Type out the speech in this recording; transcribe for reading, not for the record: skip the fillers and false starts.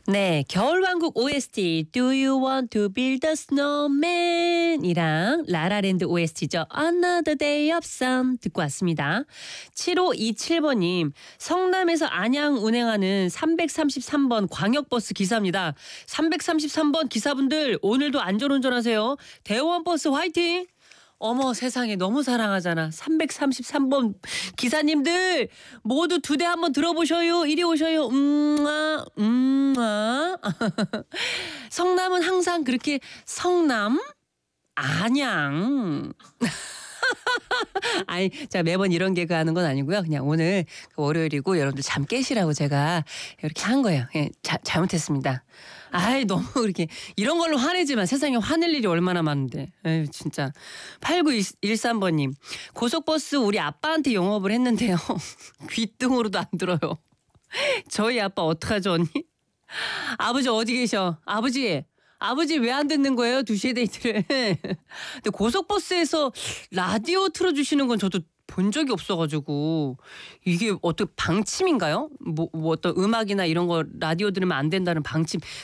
네, 겨울왕국 OST Do You Want to Build a Snowman 이랑 라라랜드 OST죠. Another Day of Sun 듣고 왔습니다. 7527번님, 성남에서 안양 운행하는 333번 광역버스 기사입니다. 333번 기사분들 오늘도 안전운전하세요. 대원버스 화이팅! 어머 세상에 너무 사랑하잖아. 333번 기사님들 모두 두 대 한번 들어보셔요. 이리 오셔요. 성남은 항상 그렇게 성남 안양 아니, 자 매번 이런 개그 하는 건 아니고요. 그냥 오늘 월요일이고 여러분들 잠 깨시라고 제가 이렇게 한 거예요. 예, 잘못했습니다. 아이 너무 이렇게 이런 걸로 화내지만 세상에 화낼 일이 얼마나 많은데. 에이 진짜. 8913번님. 고속버스 우리 아빠한테 영업을 했는데요. 귀등으로도 안 들어요. 저희 아빠 어떡하죠 언니? 아버지 어디 계셔? 아버지 왜 안 듣는 거예요? 2시에 데이트를. 근데 고속버스에서 라디오 틀어주시는 건 저도 본 적이 없어가지고 이게 어떤 방침인가요? 뭐 어떤 음악이나 이런 거 라디오 들으면 안 된다는 방침